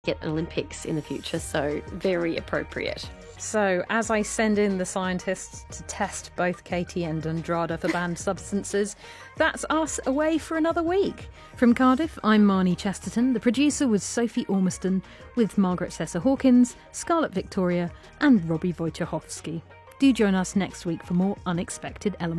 get Olympics in the future, so very appropriate. So, as I send in the scientists to test both Katie and Andrada for banned substances, that's us away for another week. From Cardiff, I'm Marnie Chesterton. The producer was Sophie Ormiston, with Margaret Sessa-Hawkins, Scarlett Victoria and Robbie Wojciechowski. Do join us next week for more Unexpected Elements.